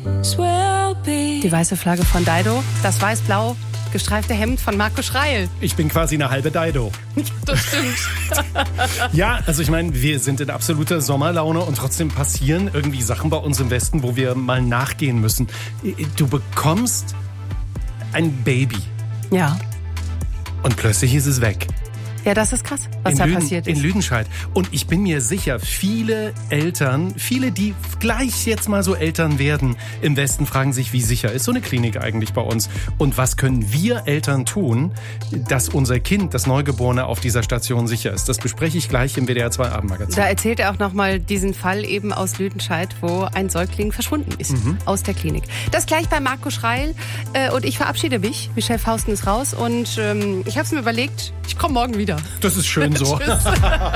Die weiße Flagge von Dido, das weiß-blau gestreifte Hemd von Marco Schreil. Ich bin quasi eine halbe Dido. Das stimmt. Ja, also ich meine, wir sind in absoluter Sommerlaune und trotzdem passieren irgendwie Sachen bei uns im Westen, wo wir mal nachgehen müssen. Du bekommst ein Baby Ja. und plötzlich ist es weg. Ja, das ist krass, was da passiert ist. In Lüdenscheid. Und ich bin mir sicher, viele Eltern, die gleich jetzt mal so Eltern werden, im Westen fragen sich, wie sicher ist so eine Klinik eigentlich bei uns? Und was können wir Eltern tun, dass unser Kind, das Neugeborene, auf dieser Station sicher ist? Das bespreche ich gleich im WDR 2 Abendmagazin. Da erzählt er auch nochmal diesen Fall eben aus Lüdenscheid, wo ein Säugling verschwunden ist aus der Klinik. Das gleich bei Marco Schreil. Und ich verabschiede mich. Michelle Fausten ist raus. Und ich habe es mir überlegt, ich komme morgen wieder. Das ist schön so. Tschüss.